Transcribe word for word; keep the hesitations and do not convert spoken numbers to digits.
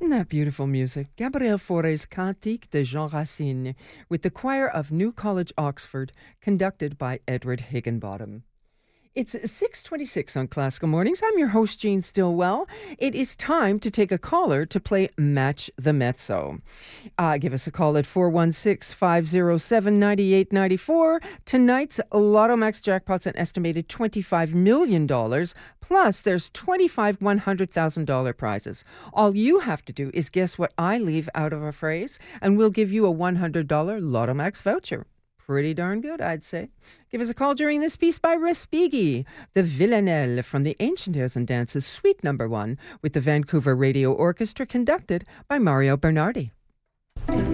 That beautiful music. Gabriel Fauré's Cantique de Jean Racine with the choir of New College, Oxford, conducted by Edward Higginbottom. It's six twenty-six on Classical Mornings. I'm your host, Jean Stillwell. It is time to take a caller to play Match the Mezzo. Uh, give us a call at four one six, five oh seven, nine eight nine four. Tonight's Lotto Max jackpot's an estimated twenty-five million dollars. Plus, there's twenty-five one hundred thousand dollars prizes. All you have to do is guess what I leave out of a phrase, and we'll give you a one hundred dollars Lotto Max voucher. Pretty darn good, I'd say. Give us a call during this piece by Respighi, the Villanelle from the Ancient Airs and Dances, Suite Number One, with the Vancouver Radio Orchestra, conducted by Mario Bernardi.